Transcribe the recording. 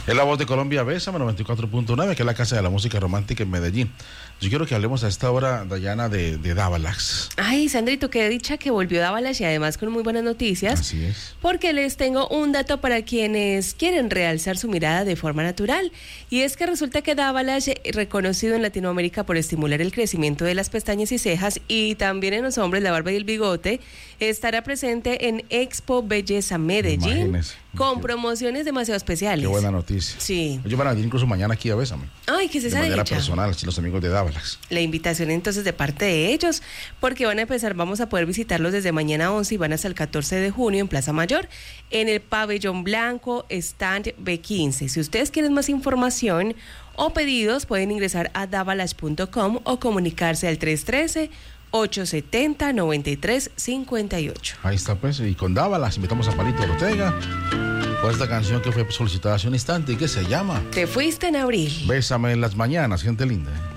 Es la Voz de Colombia, Bésame 94.9, que es la casa de la música romántica en Medellín. Yo quiero que hablemos a esta hora, Dayana, de Davalax. Ay, Sandrito, qué dicha que volvió Davalax y además con muy buenas noticias. Así es. Porque les tengo un dato para quienes quieren realzar su mirada de forma natural. Y es que resulta que Davalax, reconocido en Latinoamérica por estimular el crecimiento de las pestañas y cejas y también en los hombres la barba y el bigote, estará presente en Expo Belleza Medellín. Imagínese. Con promociones demasiado especiales. Qué buena noticia. Sí. Ellos van a venir incluso mañana aquí a Bésame. Ay, ¿qué es esa de manera dicha? personal, los amigos de Davalax. La invitación entonces de parte de ellos, porque van a empezar, vamos a poder visitarlos desde mañana 11 y van hasta el 14 de junio en Plaza Mayor, en el Pabellón Blanco, stand B15. Si ustedes quieren más información o pedidos, pueden ingresar a davalax.com o comunicarse al 313-870-9358. Ahí está, pues, y con Davalax invitamos a Palito Ortega con esta canción que fue solicitada hace un instante y que se llama Te fuiste en abril. Bésame en las mañanas, gente linda.